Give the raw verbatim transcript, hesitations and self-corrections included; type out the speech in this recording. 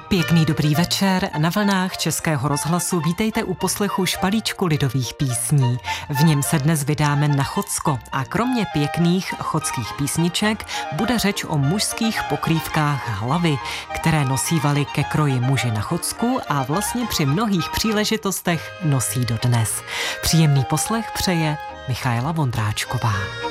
Pěkný dobrý večer, na vlnách Českého rozhlasu vítejte u poslechu špalíčku lidových písní. V něm se dnes vydáme na Chocko a kromě pěkných chodských písniček bude řeč o mužských pokrývkách hlavy, které nosívali ke kroji muži na Chocku a vlastně při mnohých příležitostech nosí dodnes. Příjemný poslech přeje Michaela Vondráčková.